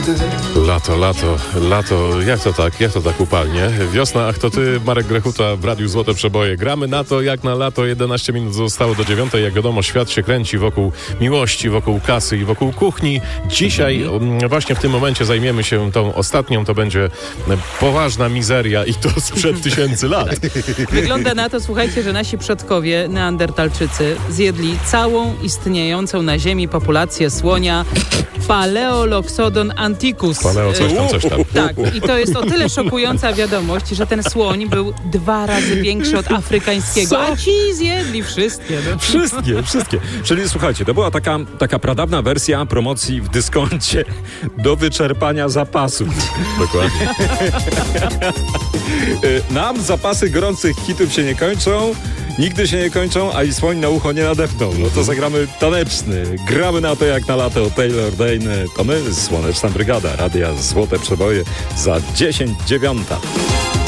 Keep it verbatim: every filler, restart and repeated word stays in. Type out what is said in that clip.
Lato, lato, lato, jak to tak, jak to tak upalnie? Wiosna, ach to ty, Marek Grechuta w Radiu Złote Przeboje. Gramy na to jak na lato, jedenaście minut zostało do dziewiątej. Jak wiadomo, świat się kręci wokół miłości, wokół kasy i wokół kuchni. Dzisiaj mm. właśnie w tym momencie zajmiemy się tą ostatnią, to będzie poważna mizeria i to sprzed tysięcy lat. Wygląda na to, słuchajcie, że nasi przodkowie, neandertalczycy, zjedli całą istniejącą na Ziemi populację słonia Paleoloxodon anticus. Paleo coś tam, coś tam. Tak, i to jest o tyle szokująca wiadomość, że ten słoń był dwa razy większy od afrykańskiego. Co? A ci zjedli wszystkie. No. Wszystkie, wszystkie. Czyli słuchajcie, to była taka, taka pradawna wersja promocji w dyskoncie do wyczerpania zapasów. Dokładnie. Nam zapasy gorących hitów się nie kończą, nigdy się nie kończą, a i słoń na ucho nie nadepną. No to zagramy taneczny. Gramy na to jak na lato. Taylor Dane. To my, Słoneczna Brygada. Radia Złote Przeboje za dziesięć dziewiąta.